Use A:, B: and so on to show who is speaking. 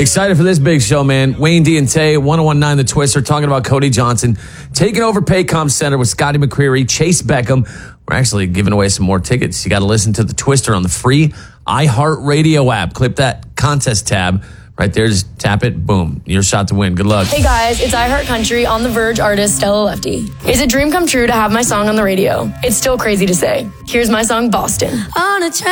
A: Excited for this big show, man. Wayne D and Tay, 1019 The Twister, talking about Cody Johnson taking over Paycom Center with Scotty McCreery, Chase Beckham. We're actually giving away some more tickets. You got to listen to The Twister on the free iHeartRadio app. Click that contest tab right there. Just tap it. Boom. Your shot to win. Good luck.
B: Hey guys, it's iHeart Country on The Verge artist Stella Lefty. It's a dream come true to have my song on the radio. It's still crazy to say. Here's my song, Boston. On a